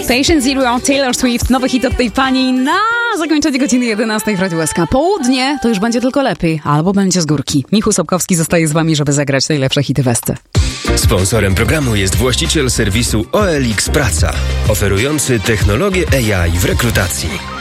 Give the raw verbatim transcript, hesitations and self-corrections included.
Patient Zero, Taylor Swift, nowy hit od tej pani na zakończenie godziny jedenastej w Radiu S K. Południe to już będzie tylko lepiej, albo będzie z górki. Michał Sobkowski zostaje z wami, żeby zagrać najlepsze hity Westy. Sponsorem programu jest właściciel serwisu O L X Praca, oferujący technologię A I w rekrutacji.